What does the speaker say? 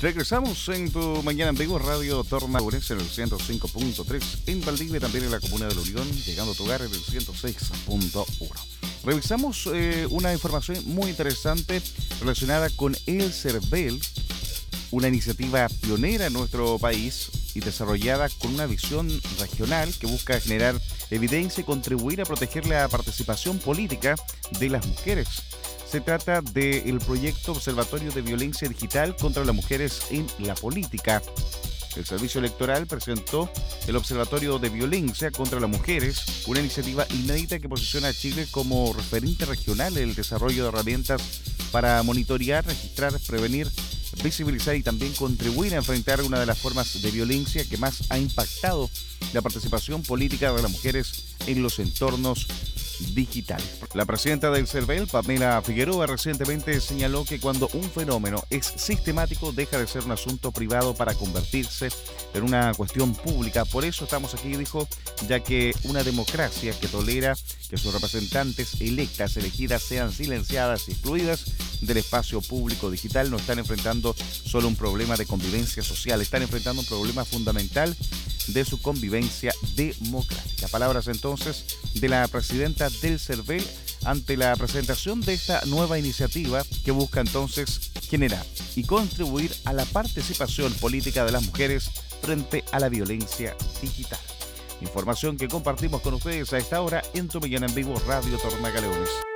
Regresamos en tu mañana en vivo, Radio Tornaúres en el 105.3, en Valdivia, también en la comuna de La Unión, llegando a tu hogar en el 106.1. Revisamos una información muy interesante relacionada con el CERVEL, una iniciativa pionera en nuestro país y desarrollada con una visión regional que busca generar evidencia y contribuir a proteger la participación política de las mujeres. Se trata del proyecto Observatorio de Violencia Digital contra las Mujeres en la Política. El Servicio Electoral presentó el Observatorio de Violencia contra las Mujeres, una iniciativa inédita que posiciona a Chile como referente regional en el desarrollo de herramientas para monitorear, registrar, prevenir, visibilizar y también contribuir a enfrentar una de las formas de violencia que más ha impactado la participación política de las mujeres en los entornos digitales. La presidenta del CERVEL, Pamela Figueroa, recientemente señaló que cuando un fenómeno es sistemático deja de ser un asunto privado para convertirse en una cuestión pública. Por eso estamos aquí, dijo, ya que una democracia que tolera que sus representantes electas, elegidas, sean silenciadas y excluidas del espacio público digital, no están enfrentando solo un problema de convivencia social, están enfrentando un problema fundamental de su convivencia democrática. Palabras entonces de la presidenta del CERVEL ante la presentación de esta nueva iniciativa que busca entonces generar y contribuir a la participación política de las mujeres frente a la violencia digital. Información que compartimos con ustedes a esta hora en Tu Mañana en Vivo, Radio Tornagaleones.